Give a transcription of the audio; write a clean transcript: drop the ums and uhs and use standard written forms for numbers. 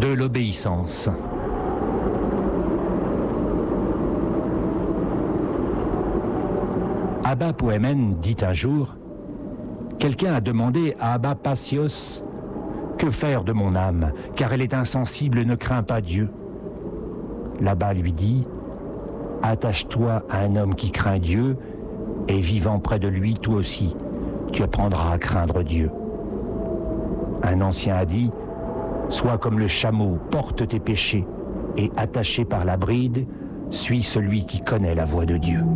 de l'obéissance. Abba Poemen dit un jour, « Quelqu'un a demandé à Abba Passios, « Que faire de mon âme, car elle est insensible et ne craint pas Dieu ?» L'Abba lui dit, « Attache-toi à un homme qui craint Dieu, et vivant près de lui, toi aussi, tu apprendras à craindre Dieu. » Un ancien a dit, « Sois comme le chameau, porte tes péchés, et attaché par la bride, suis celui qui connaît la voie de Dieu. »